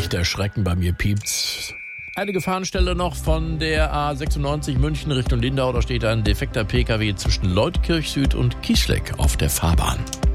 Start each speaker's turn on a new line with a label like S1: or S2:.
S1: Nicht erschrecken, bei mir piept's. Eine Gefahrenstelle noch von der A96 München Richtung Lindau. Da steht ein defekter PKW zwischen Leutkirch Süd und Kieschleck auf der Fahrbahn.